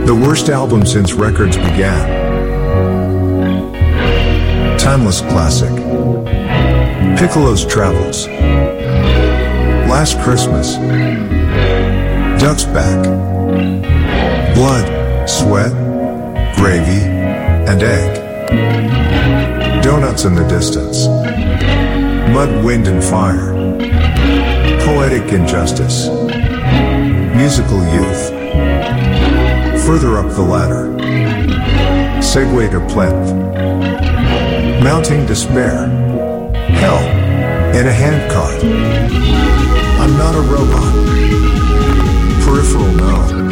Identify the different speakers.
Speaker 1: The worst album since records began. Timeless classic. Piccolo's Travels. Last Christmas. Duck's Back. Blood, Sweat, Gravy, and Egg. Donuts in the Distance. Mud, Wind, and Fire. Poetic Injustice. Musical Youth. Further Up the Ladder. Segue to Plinth. Mounting Despair. Hell in a Handcart. I'm Not a Robot. Peripheral No.